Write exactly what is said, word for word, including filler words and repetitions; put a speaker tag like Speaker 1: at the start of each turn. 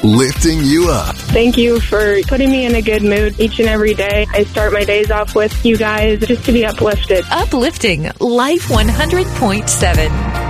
Speaker 1: lifting you up.
Speaker 2: Thank you for putting me in a good mood each and every day. I start my days off with you guys just to be uplifted.
Speaker 3: Uplifting Life one hundred point seven.